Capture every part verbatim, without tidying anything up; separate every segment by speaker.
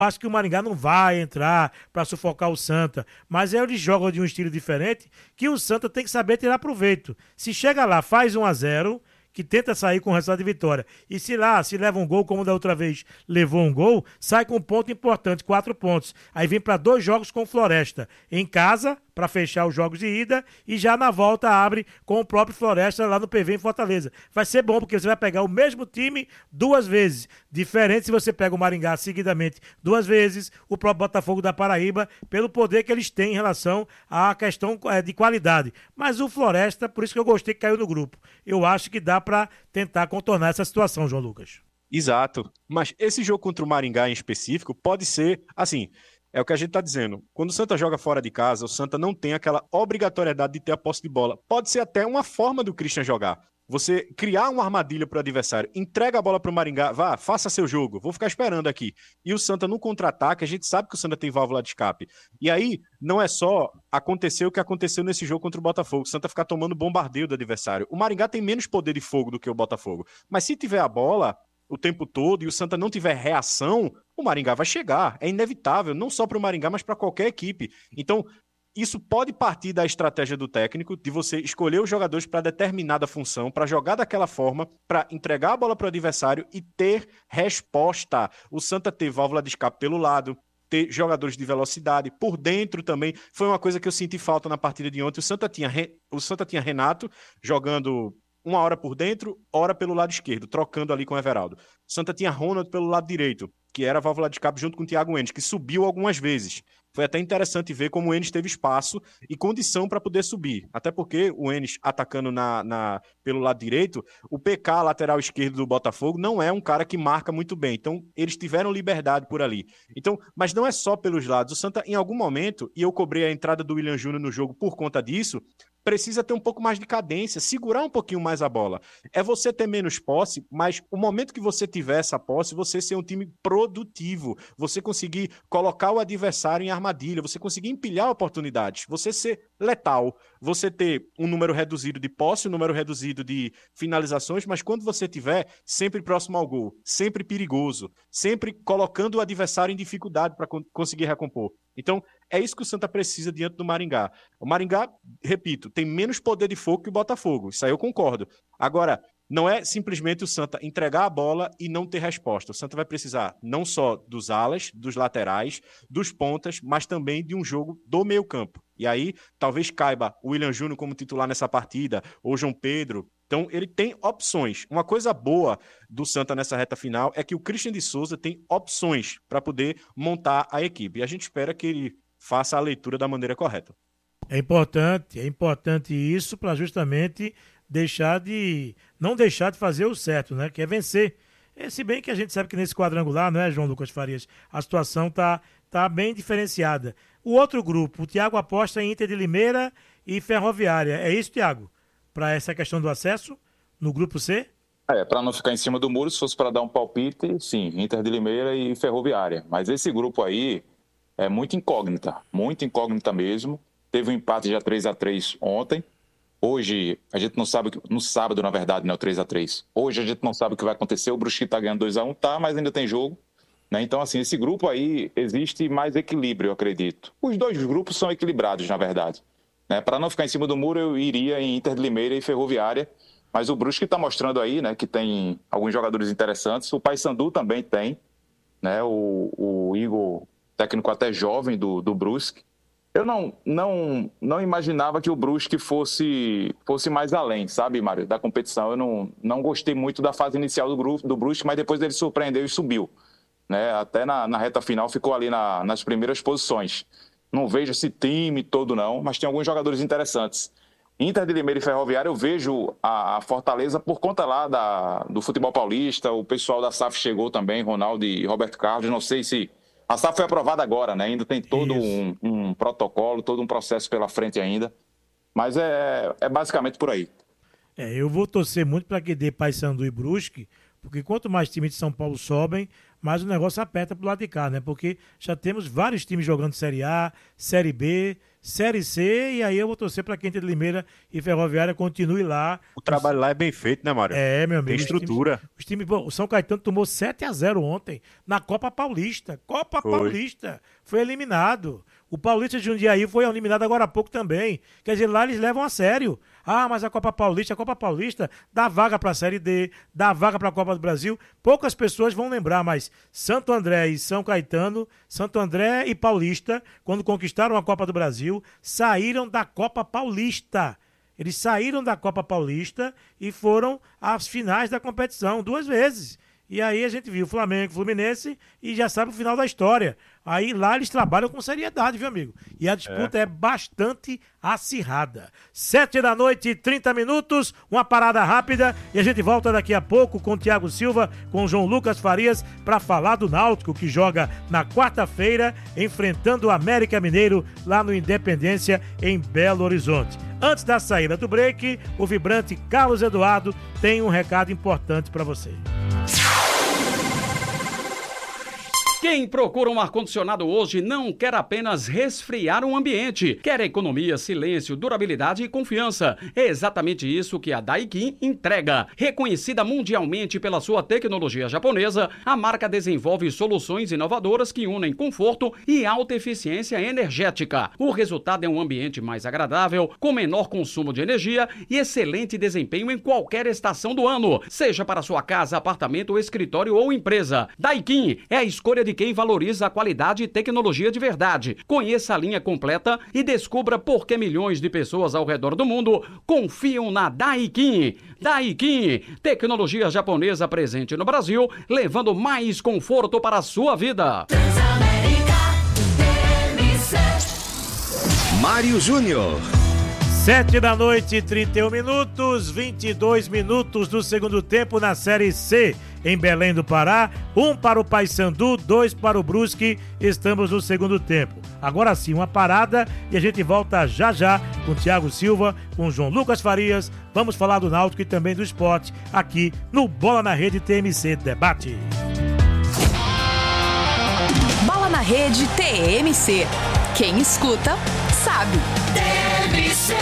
Speaker 1: Acho que o Maringá não vai entrar para sufocar o Santa, mas eles jogam de um estilo diferente que o Santa tem que saber tirar proveito. Se chega lá, faz um a zero, que tenta sair com o resultado de vitória, e se lá, se leva um gol, como da outra vez levou um gol, sai com um ponto importante, quatro pontos. Aí vem para dois jogos com o Floresta, em casa, para fechar os jogos de ida, e já na volta abre com o próprio Floresta lá no P V em Fortaleza. Vai ser bom, porque você vai pegar o mesmo time duas vezes. Diferente se você pega o Maringá seguidamente duas vezes, o próprio Botafogo da Paraíba, pelo poder que eles têm em relação à questão é, de qualidade. Mas o Floresta, por isso que eu gostei que caiu no grupo. Eu acho que dá para tentar contornar essa situação, João Lucas.
Speaker 2: Exato. Mas esse jogo contra o Maringá em específico pode ser, assim, é o que a gente está dizendo. Quando o Santa joga fora de casa, o Santa não tem aquela obrigatoriedade de ter a posse de bola. Pode ser até uma forma do Christian jogar. Você criar uma armadilha para o adversário, entrega a bola para o Maringá, vá, faça seu jogo, vou ficar esperando aqui. E o Santa no contra-ataque, a gente sabe que o Santa tem válvula de escape. E aí, não é só acontecer o que aconteceu nesse jogo contra o Botafogo, o Santa ficar tomando bombardeio do adversário. O Maringá tem menos poder de fogo do que o Botafogo. Mas se tiver a bola o tempo todo e o Santa não tiver reação, o Maringá vai chegar. É inevitável, não só para o Maringá, mas para qualquer equipe. Então, isso pode partir da estratégia do técnico, de você escolher os jogadores para determinada função, para jogar daquela forma, para entregar a bola para o adversário e ter resposta. O Santa ter válvula de escape pelo lado, ter jogadores de velocidade, por dentro também. Foi uma coisa que eu senti falta na partida de ontem. O Santa tinha, o Santa tinha Renato jogando uma hora por dentro, hora pelo lado esquerdo, trocando ali com o Everaldo. O Santa tinha Ronald pelo lado direito, que era a válvula de escape junto com o Thiago Enes, que subiu algumas vezes. Foi até interessante ver como o Enes teve espaço e condição para poder subir. Até porque o Enes atacando na, na, pelo lado direito, o P K, lateral esquerdo do Botafogo, não é um cara que marca muito bem. Então, eles tiveram liberdade por ali. Então, mas não é só pelos lados. O Santa, em algum momento, e eu cobrei a entrada do William Júnior no jogo por conta disso, precisa ter um pouco mais de cadência, segurar um pouquinho mais a bola. É você ter menos posse, mas o momento que você tiver essa posse, você ser um time produtivo, você conseguir colocar o adversário em armadilha, você conseguir empilhar oportunidades, você ser letal, você ter um número reduzido de posse, um número reduzido de finalizações, mas quando você tiver sempre próximo ao gol, sempre perigoso, sempre colocando o adversário em dificuldade para conseguir recompor. Então, é isso que o Santa precisa diante do Maringá. O Maringá, repito, tem menos poder de fogo que o Botafogo. Isso aí eu concordo. Agora, não é simplesmente o Santa entregar a bola e não ter resposta. O Santa vai precisar não só dos alas, dos laterais, dos pontas, mas também de um jogo do meio campo. E aí, talvez caiba o William Júnior como titular nessa partida, ou João Pedro. Então, ele tem opções. Uma coisa boa do Santa nessa reta final é que o Christian de Souza tem opções para poder montar a equipe. E a gente espera que ele faça a leitura da maneira correta.
Speaker 1: É importante, é importante isso para justamente deixar de não deixar de fazer o certo, né? Que é vencer. É, se bem que a gente sabe que nesse quadrangular, né, João Lucas Farias, a situação tá, tá bem diferenciada. O outro grupo, o Thiago aposta em Inter de Limeira e Ferroviária. É isso, Thiago? Para essa questão do acesso no grupo C?
Speaker 3: É, para não ficar em cima do muro, se fosse para dar um palpite, sim, Inter de Limeira e Ferroviária. Mas esse grupo aí é muito incógnita, muito incógnita mesmo. Teve um empate já três a três ontem. Hoje, a gente não sabe, no sábado, na verdade, né, o três a três. Hoje a gente não sabe o que vai acontecer, o Brusque está ganhando dois a um, tá, mas ainda tem jogo. Né? Então, assim, esse grupo aí existe mais equilíbrio, eu acredito. Os dois grupos são equilibrados, na verdade. Né? Para não ficar em cima do muro, eu iria em Inter de Limeira e Ferroviária. Mas o Brusque está mostrando aí, né, que tem alguns jogadores interessantes. O Paysandu também tem, né, o, o Igor, técnico até jovem do, do Brusque. Eu não, não, não imaginava que o Brusque fosse, fosse mais além, sabe, Mário, da competição. Eu não, não gostei muito da fase inicial do, grupo, do Brusque, mas depois ele surpreendeu e subiu. Né? Até na, na reta final ficou ali na, nas primeiras posições. Não vejo esse time todo não, mas tem alguns jogadores interessantes. Inter de Limeira e Ferroviária, eu vejo a, a Fortaleza por conta lá da, do futebol paulista. O pessoal da S A F chegou também, Ronaldo e Roberto Carlos. Não sei se... A S A F foi aprovada agora, né? Ainda tem todo um, um protocolo, todo um processo pela frente ainda. Mas é, é basicamente por aí.
Speaker 1: É, eu vou torcer muito para que dê Paysandu e Brusque, porque quanto mais times de São Paulo sobem, mais o negócio aperta pro lado de cá, né? Porque já temos vários times jogando Série A, Série B, Série C, e aí eu vou torcer para que Inter de Limeira e Ferroviária continue lá.
Speaker 2: O trabalho lá é bem feito, né, Mário?
Speaker 1: É, meu amigo.
Speaker 2: Tem estrutura.
Speaker 1: Os times, os times, o São Caetano tomou sete a zero ontem na Copa Paulista. Copa
Speaker 2: Foi.
Speaker 1: Paulista. Foi eliminado. O Paulista de Jundiaí foi eliminado agora há pouco também. Quer dizer, lá eles levam a sério. Ah, mas a Copa Paulista, a Copa Paulista dá vaga para a Série D, dá vaga para a Copa do Brasil. Poucas pessoas vão lembrar, mas Santo André e São Caetano, Santo André e Paulista, quando conquistaram a Copa do Brasil, saíram da Copa Paulista. Eles saíram da Copa Paulista e foram às finais da competição duas vezes. E aí a gente viu Flamengo, Fluminense e já sabe o final da história. Aí lá eles trabalham com seriedade, viu, amigo? E a disputa é, é bastante acirrada. Sete da noite, trinta minutos, uma parada rápida e a gente volta daqui a pouco com o Thiago Silva, com o João Lucas Farias, para falar do Náutico, que joga na quarta-feira, enfrentando o América Mineiro lá no Independência, em Belo Horizonte. Antes da saída do break, o vibrante Carlos Eduardo tem um recado importante para você.
Speaker 4: Quem procura um ar-condicionado hoje não quer apenas resfriar um ambiente, quer economia, silêncio, durabilidade e confiança. É exatamente isso que a Daikin entrega. Reconhecida mundialmente pela sua tecnologia japonesa, a marca desenvolve soluções inovadoras que unem conforto e alta eficiência energética. O resultado é um ambiente mais agradável, com menor consumo de energia e excelente desempenho em qualquer estação do ano, seja para sua casa, apartamento, escritório ou empresa. Daikin é a escolha de quem valoriza a qualidade e tecnologia de verdade. Conheça a linha completa e descubra por que milhões de pessoas ao redor do mundo confiam na Daikin. Daikin, tecnologia japonesa presente no Brasil, levando mais conforto para a sua vida.
Speaker 5: Mário Júnior.
Speaker 1: Sete da noite, trinta e um minutos, vinte e dois minutos do segundo tempo na Série C, em Belém do Pará. Um para o Paysandu, dois para o Brusque. Estamos no segundo tempo. Agora sim, uma parada e a gente volta já já com o Thiago Silva, com o João Lucas Farias. Vamos falar do Náutico e também do esporte aqui no Bola na Rede T M C Debate.
Speaker 6: Bola na Rede T M C. Quem escuta, sabe. T M C.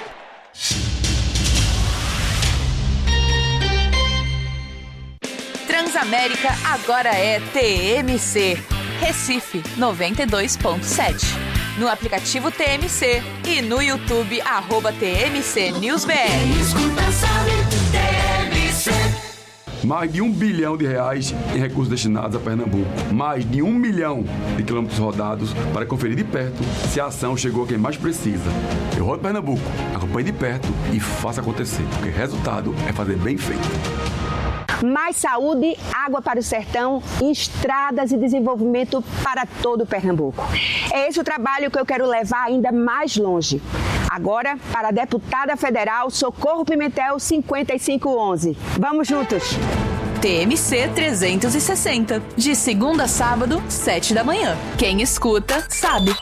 Speaker 6: Transamérica agora é T M C. Recife noventa e dois ponto sete. No aplicativo T M C e no YouTube, arroba T M C News B R.
Speaker 7: Quem escuta sabe, T M C.
Speaker 8: Mais de um bilhão de reais em recursos destinados a Pernambuco. Mais de um milhão de quilômetros rodados para conferir de perto se a ação chegou a quem mais precisa. Eu rodo Pernambuco, acompanhe de perto e faça acontecer, porque resultado é fazer bem feito.
Speaker 9: Mais saúde, água para o sertão, estradas e desenvolvimento para todo o Pernambuco. É esse o trabalho que eu quero levar ainda mais longe. Agora, para a deputada federal Socorro Pimentel cinquenta e cinco onze. Vamos juntos!
Speaker 6: T M C trezentos e sessenta, de segunda a sábado, sete da manhã. Quem escuta, sabe.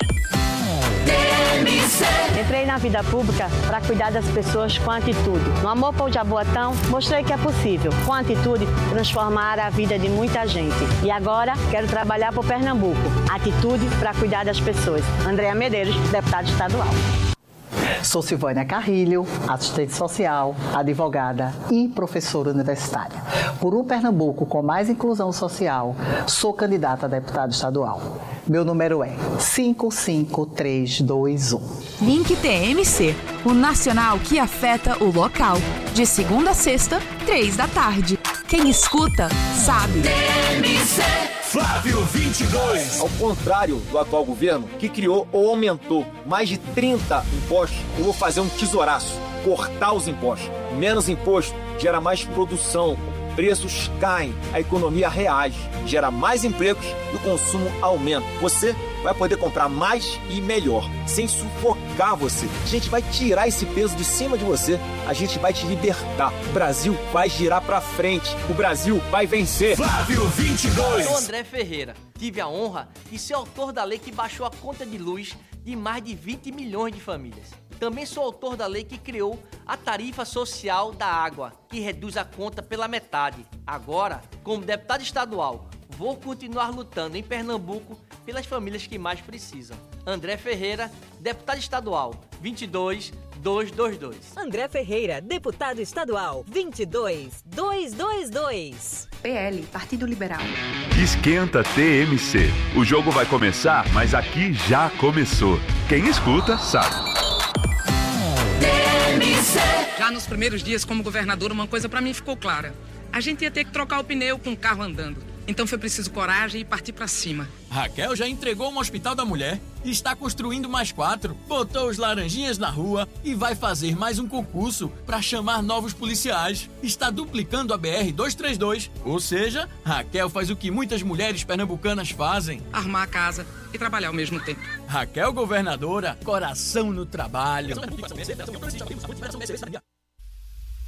Speaker 10: Entrei na vida pública para cuidar das pessoas com atitude. No Amor por Jaboatão, mostrei que é possível, com atitude, transformar a vida de muita gente. E agora, quero trabalhar por Pernambuco. Atitude para cuidar das pessoas. Andréa Medeiros, deputada estadual.
Speaker 11: Sou Silvânia Carrilho, assistente social, advogada e professora universitária. Por um Pernambuco com mais inclusão social, sou candidata a deputada estadual. Meu número é cinco cinco três dois um.
Speaker 6: Link T M C, o nacional que afeta o local. De segunda a sexta, três da tarde. Quem escuta, sabe.
Speaker 7: T M C.
Speaker 12: Flávio vinte e dois.
Speaker 13: Ao contrário do atual governo, que criou ou aumentou mais de trinta impostos, eu vou fazer um tesouraço, cortar os impostos. Menos imposto gera mais produção, preços caem, a economia reage, gera mais empregos e o consumo aumenta. Você vai poder comprar mais e melhor, sem sufocar você. A gente vai tirar esse peso de cima de você, a gente vai te libertar. O Brasil vai girar pra frente, o Brasil vai vencer.
Speaker 12: Flávio vinte e dois.
Speaker 14: Eu sou André Ferreira, tive a honra de ser autor da lei que baixou a conta de luz de mais de vinte milhões de famílias. Também sou autor da lei que criou a tarifa social da água, que reduz a conta pela metade. Agora, como deputado estadual, vou continuar lutando em Pernambuco pelas famílias que mais precisam. André Ferreira, deputado estadual, vinte e dois mil duzentos e vinte e dois.
Speaker 5: André Ferreira, deputado estadual, vinte e dois mil duzentos e vinte e dois.
Speaker 15: P L, Partido Liberal.
Speaker 16: Esquenta T M C. O jogo vai começar, mas aqui já começou. Quem escuta, sabe.
Speaker 7: T M C.
Speaker 17: Já nos primeiros dias como governador, uma coisa pra mim ficou clara. A gente ia ter que trocar o pneu com o carro andando. Então foi preciso coragem e partir pra cima.
Speaker 18: Raquel já entregou um hospital da mulher, está construindo mais quatro, botou os laranjinhas na rua e vai fazer mais um concurso para chamar novos policiais. Está duplicando a B R duzentos e trinta e dois, ou seja, Raquel faz o que muitas mulheres pernambucanas fazem:
Speaker 17: arrumar a casa e trabalhar ao mesmo tempo.
Speaker 18: Raquel governadora, coração no trabalho.